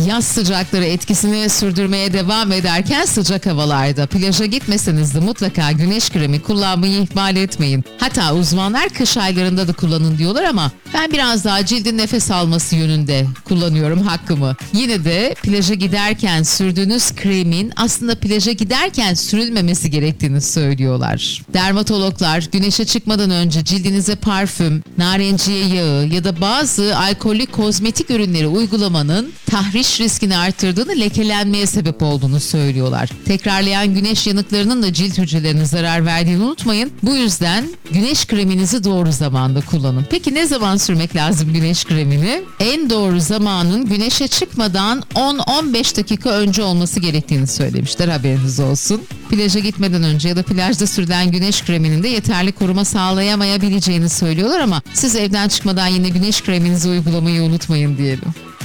Yaz sıcakları etkisini sürdürmeye devam ederken sıcak havalarda plaja gitmeseniz de mutlaka güneş kremi kullanmayı ihmal etmeyin. Hatta uzmanlar kış aylarında da kullanın diyorlar ama ben biraz daha cildin nefes alması yönünde kullanıyorum hakkımı. Yine de plaja giderken sürdüğünüz kremin aslında plaja giderken sürülmemesi gerektiğini söylüyorlar. Dermatologlar güneşe çıkmadan önce cildinize parfüm, narenciye yağı ya da bazı alkollü kozmetik ürünleri uygulamanın tahriş riskini arttırdığını, lekelenmeye sebep olduğunu söylüyorlar. Tekrarlayan güneş yanıklarının da cilt hücrelerine zarar verdiğini unutmayın. Bu yüzden güneş kreminizi doğru zamanda kullanın. Peki ne zaman sürmek lazım güneş kremini? En doğru zamanın güneşe çıkmadan 10-15 dakika önce olması gerektiğini söylemişler, haberiniz olsun. Plaja gitmeden önce ya da plajda sürülen güneş kreminin de yeterli koruma sağlayamayabileceğini söylüyorlar ama siz evden çıkmadan yine güneş kreminizi uygulamayı unutmayın diyelim.